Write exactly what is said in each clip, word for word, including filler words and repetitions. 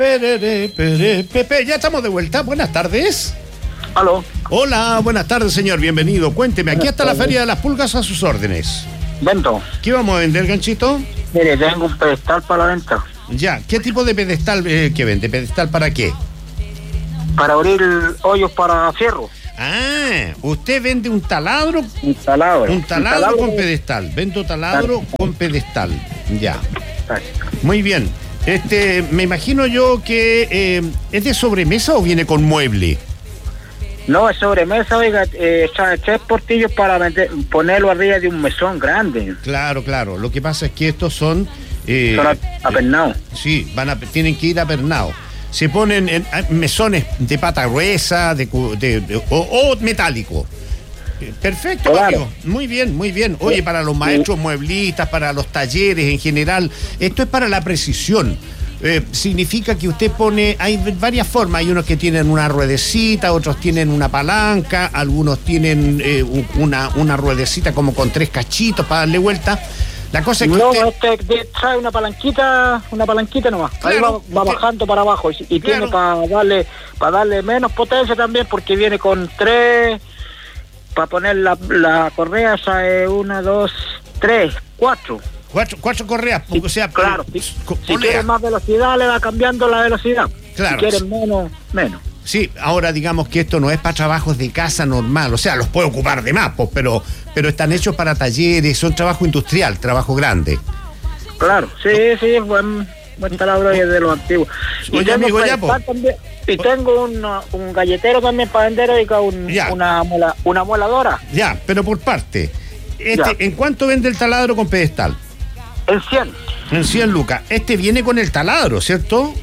Perere, pere, Pepe, ya estamos de vuelta. Buenas tardes. Aló. Hola, buenas tardes, señor. Bienvenido. Cuénteme, aquí está la Feria de las Pulgas a sus órdenes. Vendo. ¿Qué vamos a vender, ganchito? Mire, tengo un pedestal para la venta. Ya, ¿qué tipo de pedestal eh, que vende? ¿Pedestal para qué? Para abrir hoyos para fierro. Ah, usted vende un taladro. Un taladro. Un taladro, un taladro con pedestal. Vendo taladro Tal. con pedestal. Ya. Tal. Muy bien. Este, me imagino yo que eh, ¿es de sobremesa o viene con mueble? No, es sobremesa, oiga, eh, tres portillos para vender, ponerlo arriba de un mesón grande. Claro, claro. Lo que pasa es que estos son... Eh, Son apernados. eh, sí, van a, tienen que ir apernados. Se ponen en a, mesones de pata gruesa de, de, de, o, o metálico. Eh, Perfecto, Claro. amigo. Muy bien, muy bien. Oye, para los maestros mueblistas, para los talleres en general, esto es para la precisión. Eh, significa que usted pone, hay varias formas, hay unos que tienen una ruedecita, otros tienen una palanca, algunos tienen eh, una, una ruedecita como con tres cachitos para darle vuelta. La cosa es que No, usted... este de- trae una palanquita, una palanquita nomás. Ahí va, Claro, va usted- bajando para abajo y, y Claro. tiene para darle, para darle menos potencia también, porque viene con tres, para poner la, la correa, esa es una, dos, tres, cuatro. Cuatro, cuatro correas, Sí, o sea, claro, eh, si, co- si polea. quieren más velocidad le va cambiando la velocidad. Claro. Si quieren menos, menos. Sí, ahora digamos que esto no es para trabajos de casa normal, o sea, los puede ocupar de más, pues, pero, pero están hechos para talleres, son trabajo industrial, trabajo grande. Claro, sí, sí, es buen, buen taladro y es de los antiguos. Y Oye, tengo amigo, ya, pedestal po. también, y tengo un, un galletero también para vender, oiga, un, Ya. una, mola, una moladora. Ya, pero por parte. Este, Ya. ¿En cuánto vende el taladro con pedestal? En cien. En cien lucas. Este viene con el taladro, ¿cierto?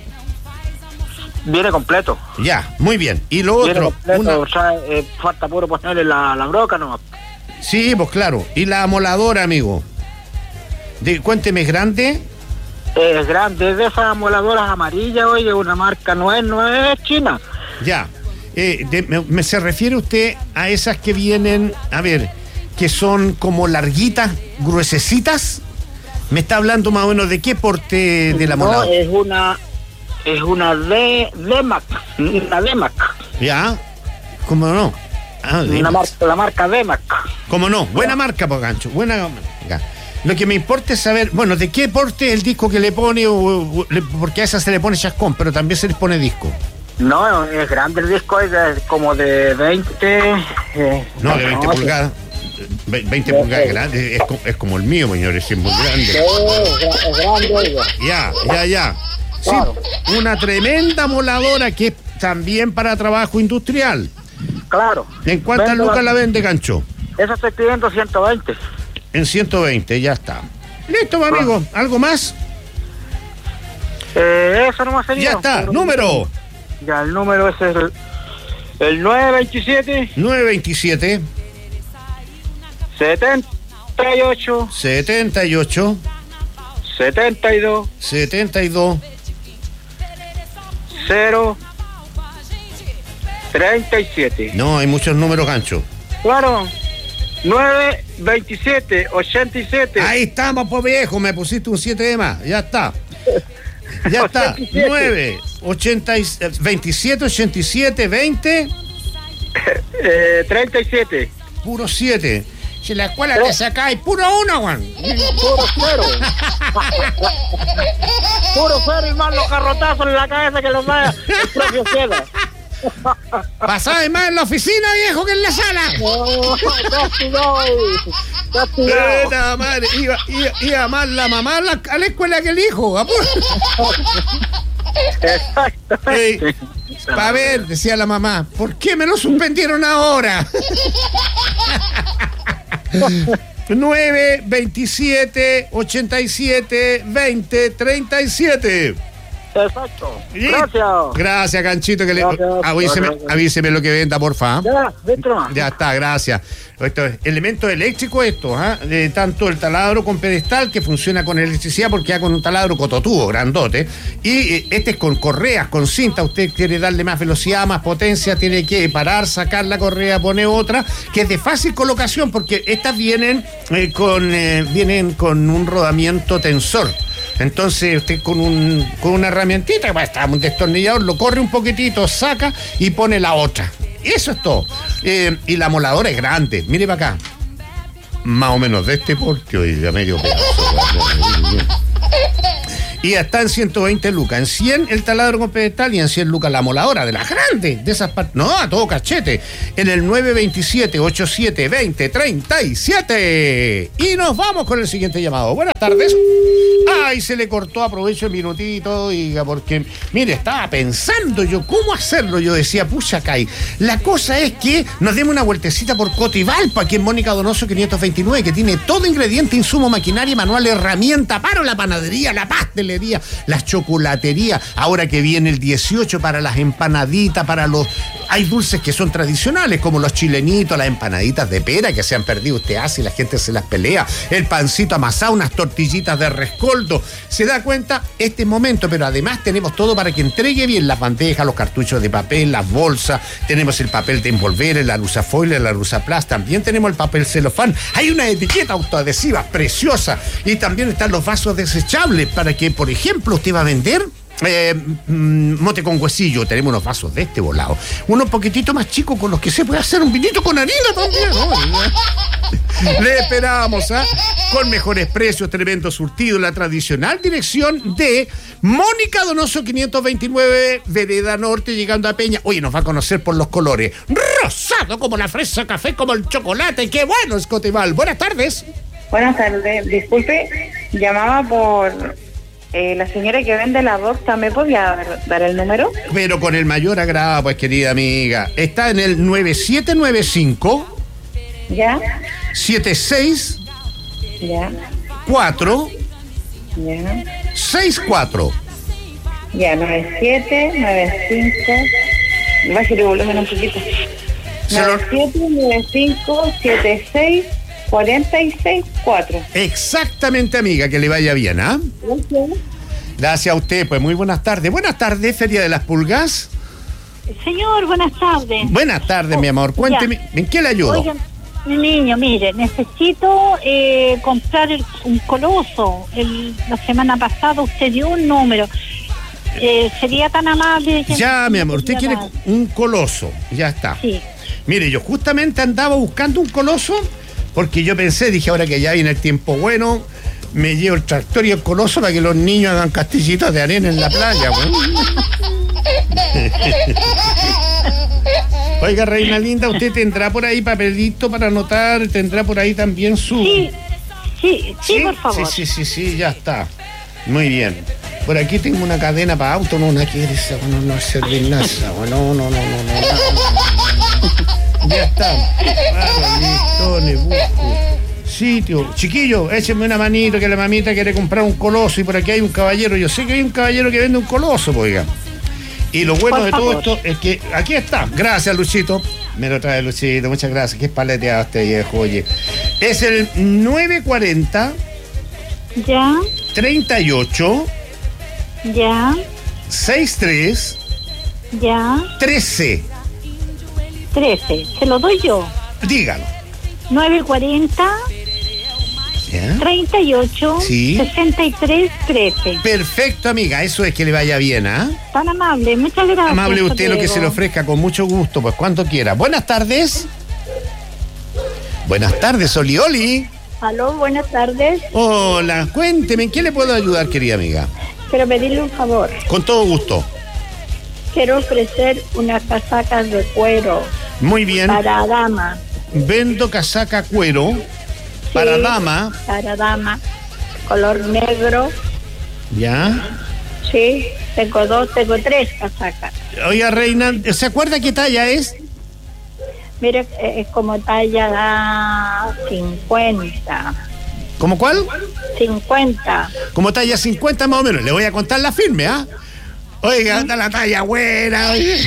Viene completo. Ya, muy bien. Y lo Viene otro, completo, una... o sea, eh, falta puro ponerle la, la broca nomás. Sí, pues claro. Y la amoladora, amigo. De, cuénteme, ¿es grande? Es grande, es de esas moladoras amarillas, oye, una marca, no es, no es china. Ya. Eh, de- me, me- ¿Se refiere usted a esas que vienen, a ver, que son como larguitas, gruesecitas? ¿Me está hablando más o menos de qué porte de la No, moladora? es una, es una D, D-Mac, una D-Mac, Ya. ¿Cómo no? Ah, de- una marca, la marca D-Mac. ¿Cómo no? Buena marca, por gancho. Buena marca. Lo que me importa es saber, bueno, de qué porte es el disco que le pone, o, o- le- porque a esa se le pone chascón, pero también se les pone disco. No, es grande el disco, es de- como de veinte. Eh, No, de veinte sí. pulgadas. Ve- veinte Sí, pulgadas sí. grande, es, co- es como el mío, señores, es muy Sí, grande. es, gra- es grande, oiga. Ya, ya, ya. Sí, Claro. una tremenda moladora que es también para trabajo industrial. Claro. ¿En cuántas Vendo lucas la vende, gancho? Esa estoy pidiendo ciento veinte. En ciento veinte, ya está. Listo, mi amigo. ¿Algo más? Eh, eso nomás sería. Ya está. Pero- Número Ya, el número es el, el nueve veintisiete, nueve veintisiete, setenta y ocho, setenta y ocho, setenta y dos, setenta y dos, cero, treinta y siete. No, hay muchos números, gancho. Claro. nueve veintisiete, ochenta y siete. Ahí estamos, pues viejo. Me pusiste un siete de más. Ya está. Ya está. ochenta y siete. nueve, ochenta y, veintisiete, ochenta y siete, veinte, Eh, treinta y siete. puro siete. Si la escuela te sacáis, puro uno, Juan. Puro cero. Puro cero y más los garrotazos en la cabeza que los da el propio Seda. Pasaba más en la oficina, viejo, que en la sala. No, castigado. Castigado. Puta madre, iba, iba, iba más la mamá a la, a la escuela que el hijo. Exactamente. Para ver, decía la mamá, ¿por qué me lo suspendieron ahora? nueve, veintisiete, ochenta y siete, veinte, treinta y siete. Exacto. Gracias. Gracias, Ganchito, que le, Gracias, avíseme, gracias. avíseme lo que venda, porfa. Ya, dentro. Ya está, gracias. Esto es elemento eléctrico, esto, ¿ah? De tanto el taladro con pedestal, que funciona con electricidad porque va con un taladro cototudo, grandote. Y eh, este es con correas, con cinta. Usted quiere darle más velocidad, más potencia, tiene que parar, sacar la correa, poner otra, que es de fácil colocación porque estas vienen, eh, con, eh, vienen con un rodamiento tensor. Entonces usted con un con una herramientita, pues, está un destornillador, lo corre un poquitito, saca y pone la otra. Eso es todo. Eh, y la moladora es grande. Mire para acá. Más o menos de este porte, oiga, medio pedazo. Y está en ciento veinte lucas. En cien el taladro con pedestal y en cien lucas la moladora de las grandes, de esas partes. No, a todo cachete. En el nueve dos siete, ocho siete, dos cero, tres siete. Y nos vamos con el siguiente llamado. Buenas tardes. Ay, se le cortó, aprovecho el minutito, oiga, porque, mire, estaba pensando yo cómo hacerlo. Yo decía, pucha, Cay, la cosa es que nos demos una vueltecita por Cotivalpa, aquí en Mónica Donoso quinientos veintinueve, que tiene todo ingrediente, insumo, maquinaria, manual, herramienta para la panadería, la pastelería, la chocolatería. Ahora que viene el dieciocho para las empanaditas, para los... Hay dulces que son tradicionales, como los chilenitos, las empanaditas de pera que se han perdido, usted hace y la gente se las pelea, el pancito amasado, unas tortillitas de rescoldo. ¿Se da cuenta? Este momento, pero además tenemos todo para que entregue bien las bandejas, los cartuchos de papel, las bolsas, tenemos el papel de envolver, la lusafoil, la lusaplast, también tenemos el papel celofán, hay una etiqueta autoadhesiva preciosa y también están los vasos desechables para que, por ejemplo, usted va a vender Eh, mm, mote con huesillo. Tenemos unos vasos de este volado, unos poquititos más chicos con los que se puede hacer un vinito con harina también, ¿no? Le esperamos, ¿ah? ¿eh? Con mejores precios, tremendo surtido, la tradicional dirección de Mónica Donoso quinientos veintinueve, Vereda Norte, llegando a Peña. Oye, nos va a conocer por los colores. Rosado como la fresa, café como el chocolate. ¡Qué bueno es Cotival! Buenas tardes. Buenas tardes. Disculpe, llamaba por... Eh, la señora que vende la boxa, ¿me podía dar, dar el número? Pero con el mayor agrado, pues, querida amiga. Está en el nueve siete nueve cinco. ¿Ya? siete seis. ¿Ya? cuatro. ¿Ya? seis cuatro. Ya, nueve siete nueve cinco. Bájale el volumen un poquito. nueve siete nueve cinco siete seis cuarenta y seis cuatro. Exactamente, amiga, que le vaya bien, ¿ah? ¿eh? Gracias. Gracias a usted, pues muy buenas tardes. Buenas tardes, Feria de las Pulgas. Señor, buenas tardes. Buenas tardes, oh, mi amor. Cuénteme, ya. ¿en qué le ayudo? Oigan, mi niño, mire, necesito eh, comprar el, un coloso. El, la semana pasada usted dio un número. Eh, ¿Sería tan amable? Ya, mi amor, usted quiere dar un coloso. Ya está. Sí. Mire, yo justamente andaba buscando un coloso porque yo pensé, dije, ahora que ya viene el tiempo bueno, me llevo el tractor y el coloso para que los niños hagan castillitos de arena en la playa. Oiga, reina linda, usted tendrá por ahí papelito para anotar, tendrá por ahí también su... Sí, sí, sí, ¿Sí? por favor. Sí, sí, sí, sí, ya está. Muy bien. Por aquí tengo una cadena para auto, no, una que esa, bueno, no sirve nada, bueno, no, no, no, no, no. Ya está. Vale, listo, le busco sitio. Chiquillo, échenme una manito que la mamita quiere comprar un coloso y por aquí hay un caballero. Yo sé que hay un caballero que vende un coloso, pues, oiga. Y lo bueno por de favor. todo esto es que aquí está. Gracias, Luchito. Me lo trae Luchito, muchas gracias. Qué paleteado este viejo, oye. Es el nueve cuarenta. Ya. treinta y ocho. Ya. sesenta y tres. Ya. trece. trece. Se lo doy yo. Dígalo. nueve cuarenta. ¿Ya? treinta y ocho. Sí. sesenta y tres trece. Perfecto, amiga. Eso es que le vaya bien, ¿ah? ¿eh? Tan amable. Muchas gracias. Amable usted, Diego. lo que se le ofrezca, con mucho gusto, pues cuanto quiera. Buenas tardes. Buenas tardes, Oli Oli. Aló, buenas tardes. Hola, cuénteme, ¿en qué le puedo ayudar, querida amiga? Quiero pedirle un favor. Con todo gusto. Quiero ofrecer unas casacas de cuero Muy bien. para dama. Vendo casaca cuero para Sí, dama. Para dama. Color negro. ¿Ya? Sí, tengo dos, tengo tres casacas. Oiga, reina, ¿se acuerda qué talla es? Mire, es como talla cincuenta. ¿Cómo cuál? cincuenta. Como talla cincuenta más o menos. Le voy a contar la firme, ¿ah? Oiga, está la talla buena, oye.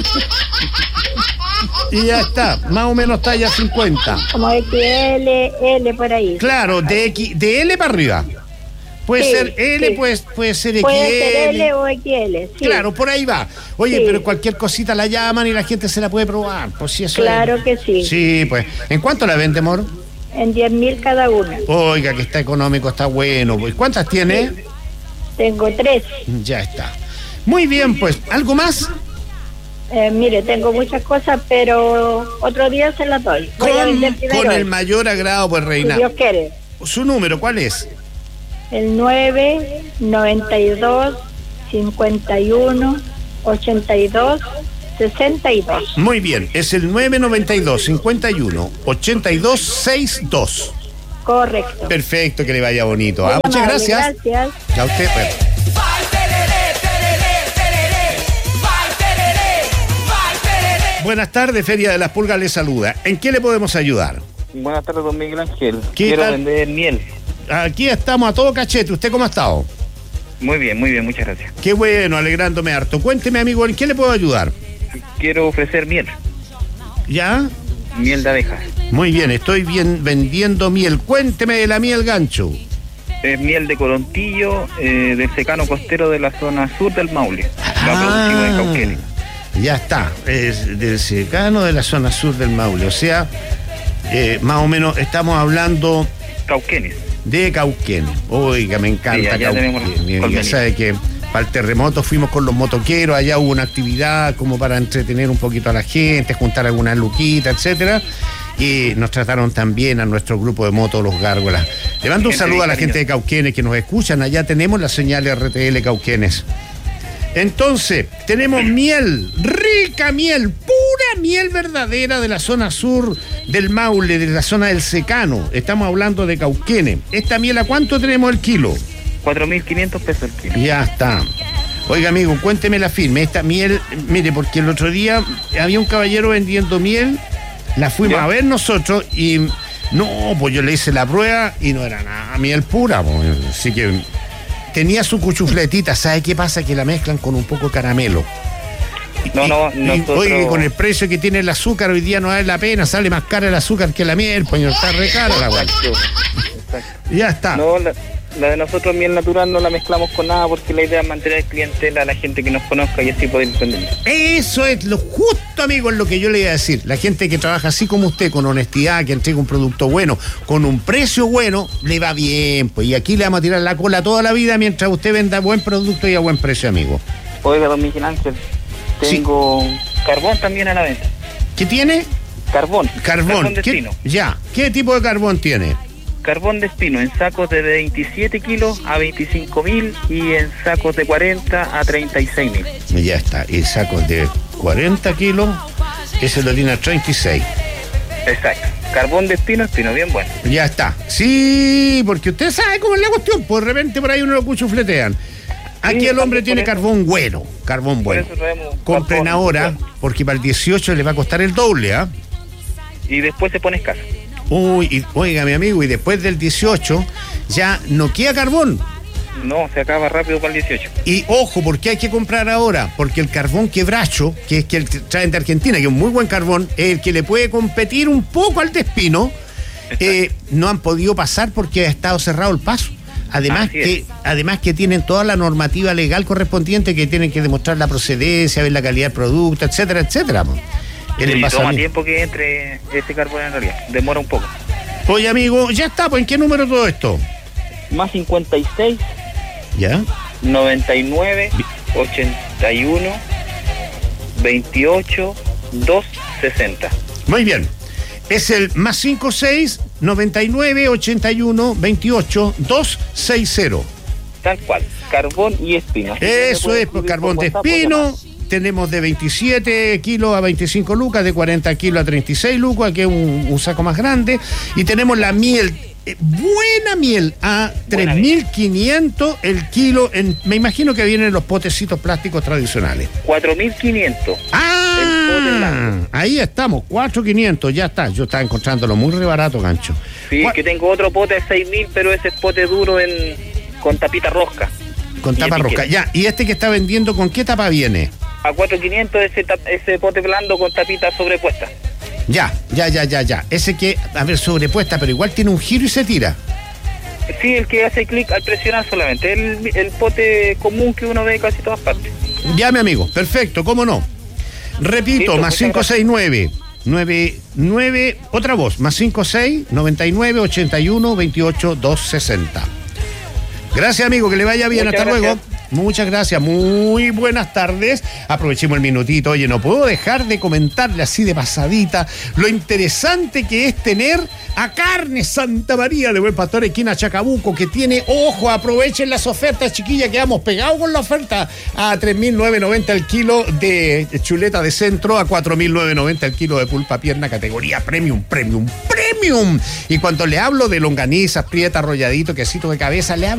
Y ya está, más o menos talla cincuenta. Como X L, L por ahí. Claro, de, X, de L para arriba. Puede Sí, ser L, sí. puede, puede ser X L. Puede ser L o X L, sí. Claro, por ahí va. Oye, Sí. pero cualquier cosita la llaman y la gente se la puede probar. Pues si eso Claro es. que sí. Sí, pues. ¿En cuánto la vende, amor? En diez mil cada una. Oiga, que está económico, está bueno. Pues, ¿cuántas tiene? Tengo tres. Ya está. Muy bien, pues, ¿algo más? Eh, mire, tengo muchas cosas, pero otro día se las doy. Voy a Con, vender primero con el hoy, mayor agrado, pues, si reina. Dios quiere. ¿Su número cuál es? El nueve noventa y dos cincuenta y uno ochenta y dos sesenta y dos. Muy bien, es el nueve noventa y dos cincuenta y uno ochenta y dos sesenta y dos. Correcto. Perfecto, que le vaya bonito. Ah, Muy muchas amable, gracias. Gracias. Ya usted, bueno. Buenas tardes, Feria de las Pulgas le saluda. ¿En qué le podemos ayudar? Buenas tardes, don Miguel Ángel. ¿Qué Quiero tal? vender miel. Aquí estamos a todo cachete. ¿Usted cómo ha estado? Muy bien, muy bien, muchas gracias. Qué bueno, alegrándome harto. Cuénteme, amigo, ¿en qué le puedo ayudar? Quiero ofrecer miel, ¿Ya? miel de abejas. Muy bien, estoy bien vendiendo miel. Cuénteme de la miel gancho. Es miel de Corontillo, eh, del secano costero de la zona sur del Maule. La Ah, producimos en Cauquenes. ya está, es del secano de la zona sur del Maule. O sea, eh, más o menos estamos hablando Cauquenes. de Cauquenes. Oiga, me encanta Sí, allá tenemos Cauquenes. Ya colmenitas. sabe que para el terremoto fuimos con los motoqueros, allá hubo una actividad como para entretener un poquito a la gente, juntar algunas luquitas, etcétera. Y nos trataron también a nuestro grupo de motos, los Gárgolas. Le mando un Gente saludo a la bien gente de Cauquenes que nos escuchan. Allá tenemos la señal R T L Cauquenes. Entonces, tenemos miel, rica miel, pura miel verdadera de la zona sur del Maule, de la zona del secano. Estamos hablando de Cauquenes. ¿Esta miel a cuánto tenemos el kilo? cuatro mil quinientos pesos el kilo. Ya está. Oiga, amigo, cuénteme la firme. Esta miel, mire, porque el otro día había un caballero vendiendo miel, la fuimos ¿Ya? a ver nosotros y no, pues yo le hice la prueba y no era nada miel pura, pues. Así que tenía su cuchufletita. ¿Sabe qué pasa? Que la mezclan con un poco de caramelo. No, no, Y, nosotros... oye, con el precio que tiene el azúcar hoy día no vale la pena, sale más cara el azúcar que la miel, pues está re cara la guay. Exacto, exacto. Ya está. No, la, la de nosotros miel natural no la mezclamos con nada porque la idea es mantener clientela a la gente que nos conozca y así poder vender. Eso es lo justo, amigo, es lo que yo le iba a decir. La gente que trabaja así como usted, con honestidad, que entrega un producto bueno, con un precio bueno, le va bien, pues. Y aquí le vamos a tirar la cola toda la vida mientras usted venda buen producto y a buen precio, amigo. Oiga, don Miguel Ángel, tengo carbón también a la venta. ¿Qué tiene? Carbón. Carbón. Carbón de ¿Qué- espino. Ya. ¿Qué tipo de carbón tiene? Carbón de espino en sacos de veintisiete kilos a veinticinco mil y en sacos de cuarenta a treinta y seis mil. Ya está. Y sacos de cuarenta kilos, ese lo tiene a treinta y seis. Exacto. Carbón de espino, espino bien bueno. Ya está. Sí, porque usted sabe cómo es la cuestión. Por de repente por ahí uno lo cuchufletean. Aquí Sí, el hombre por tiene eso- carbón bueno. Carbón Por bueno. eso traemos Compren carbón ahora, bueno. porque para el dieciocho le va a costar el doble, ¿ah? Y después se pone escaso. Uy, y, oiga, mi amigo, y después del dieciocho ya no queda carbón. No, se acaba rápido para el dieciocho. Y ojo, ¿por qué hay que comprar ahora? Porque el carbón quebracho, que es que el que traen de Argentina, que es un muy buen carbón, es el que le puede competir un poco al de espino, eh, no han podido pasar porque ha estado cerrado el paso. Además Así que, es. además que tienen toda la normativa legal correspondiente, que tienen que demostrar la procedencia, ver la calidad del producto, etcétera, etcétera. po. El Y toma envasamiento. tiempo que entre ese carbón en realidad. Demora un poco. Oye, amigo, ya está, pues ¿en qué número todo esto? Más cincuenta y seis, ¿Ya? noventa y nueve, ochenta y uno, veintiocho, dos, sesenta. Muy bien. Es el más cincuenta y seis, noventa y nueve, ochenta y uno, veintiocho, doscientos sesenta. Tal cual. Carbón y espino. Así que me Eso puede es, por escribir carbón por de WhatsApp o espino. llamar. Tenemos de veintisiete kilos a veinticinco lucas, de cuarenta kilos a treinta y seis lucas, que es un, un saco más grande. Y tenemos la miel, eh, buena miel, a tres mil quinientos el kilo. En, me imagino que vienen los potecitos plásticos tradicionales. cuatro mil quinientos. El pote ¡Ah! blanco. Ahí estamos, cuatro mil quinientos, ya está. Yo estaba encontrándolo muy re barato, gancho. Sí, Gua- que tengo otro pote de seis mil, pero ese es pote duro en con tapita rosca. Con y tapa etiqueta. rosca. Ya, ¿y este que está vendiendo con qué tapa viene? A cuatro mil quinientos ese, tap- ese pote blando con tapita sobrepuesta. Ya, ya, ya, ya, ya. Ese que, a ver, sobrepuesta, pero igual tiene un giro y se tira. Sí, el que hace clic al presionar solamente. El, el pote común que uno ve casi todas partes. Ya, mi amigo, perfecto, ¿cómo no? Repito, Listo, más muchas cinco seis nueve, nueve nueve, otra voz, más cinco seis, noventa y nueve, ochenta y uno, veintiocho, doscientos sesenta. Gracias, amigo, que le vaya bien. Muchas Hasta gracias. luego. Muchas gracias, muy buenas tardes. Aprovechemos el minutito. Oye, no puedo dejar de comentarle así de pasadita lo interesante que es tener a Carne Santa María de Buen Pastor, esquina Chacabuco, que tiene, ojo, aprovechen las ofertas, chiquillas, que hemos pegado con la oferta a tres mil novecientos noventa el kilo de chuleta de centro, a cuatro mil novecientos noventa el kilo de pulpa pierna, categoría premium, premium, premium. Y cuando le hablo de longanizas, prieta, arrolladito, quesito de cabeza, le hablo